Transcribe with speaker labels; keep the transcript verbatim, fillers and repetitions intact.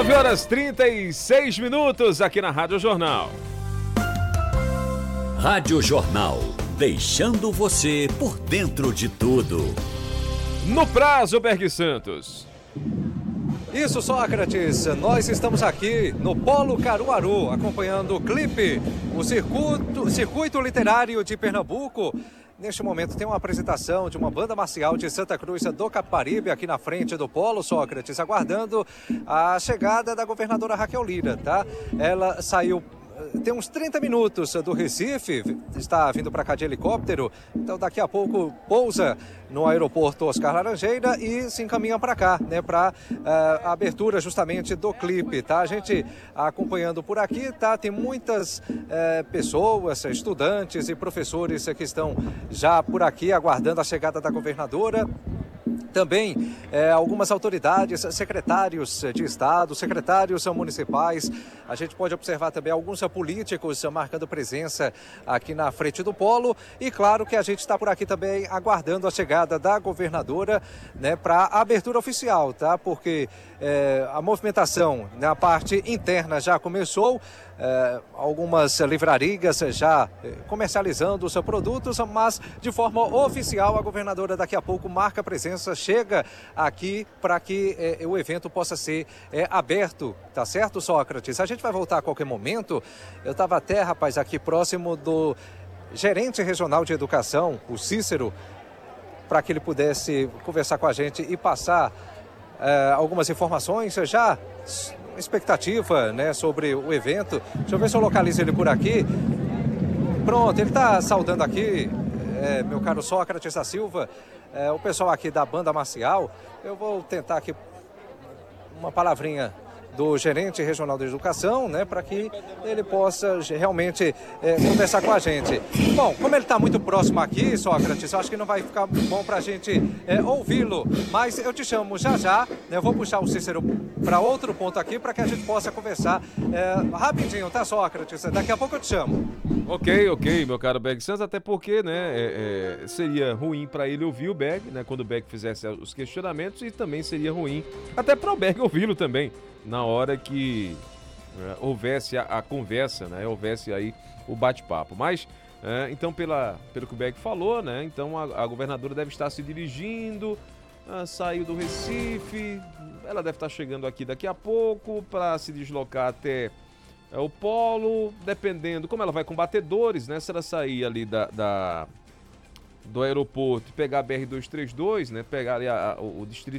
Speaker 1: nove horas e trinta e seis minutos aqui na Rádio Jornal.
Speaker 2: Rádio Jornal, deixando você por dentro de tudo.
Speaker 1: No prazo, Berg Santos.
Speaker 3: Isso, Sócrates, nós estamos aqui no Polo Caruaru, acompanhando o clipe, o circuito, circuito literário de Pernambuco. Neste momento tem uma apresentação de uma banda marcial de Santa Cruz do Capibaribe aqui na frente do Polo, Sócrates, aguardando a chegada da governadora Raquel Lira, tá? Ela saiu... Tem uns trinta minutos do Recife, está vindo para cá de helicóptero, então daqui a pouco pousa no aeroporto Oscar Laranjeira e se encaminha para cá, né, para uh, a abertura justamente do clipe, tá? A gente acompanhando por aqui, tá? Tem muitas uh, pessoas, estudantes e professores que estão já por aqui aguardando a chegada da governadora. Também é, algumas autoridades, secretários de Estado, secretários municipais. A gente pode observar também alguns políticos marcando presença aqui na frente do Polo. E claro que a gente está por aqui também aguardando a chegada da governadora, né, para a abertura oficial, tá? Porque é, a movimentação na parte interna já começou. É, algumas livrarias já comercializando os seus produtos, mas de forma oficial a governadora daqui a pouco marca presença, chega aqui para que é, o evento possa ser é, aberto, tá certo, Sócrates? A gente vai voltar a qualquer momento. Eu estava até, rapaz, aqui próximo do gerente regional de educação, o Cícero, para que ele pudesse conversar com a gente e passar é, algumas informações já... expectativa, né, sobre o evento. Deixa eu ver se eu localizo ele por aqui. Pronto, ele está saudando aqui, é, meu caro Sócrates da Silva, é, o pessoal aqui da banda marcial. Eu vou tentar aqui uma palavrinha do gerente regional de educação, né, para que ele possa realmente é, conversar com a gente. Bom, como ele está muito próximo aqui, Sócrates, eu acho que não vai ficar bom para a gente é, ouvi-lo, mas eu te chamo já já, né, eu vou puxar o Cícero para outro ponto aqui para que a gente possa conversar é, rapidinho, tá, Sócrates? Daqui a pouco eu te chamo.
Speaker 1: Ok, ok, meu caro Berg Santos, até porque, né, é, é, seria ruim para ele ouvir o Berg, né, quando o Berg fizesse os questionamentos, e também seria ruim até para o Berg ouvi-lo também, na hora que é, houvesse a, a conversa, né, houvesse aí o bate-papo. Mas, é, então, pela, pelo que o Berg falou, né, então a, a governadora deve estar se dirigindo, ah, saiu do Recife, ela deve estar chegando aqui daqui a pouco para se deslocar até é, o Polo, dependendo, como ela vai com batedores, né, se ela sair ali da... da do aeroporto e pegar a B R duzentos e trinta e dois, né, pegar ali a, a, o distrito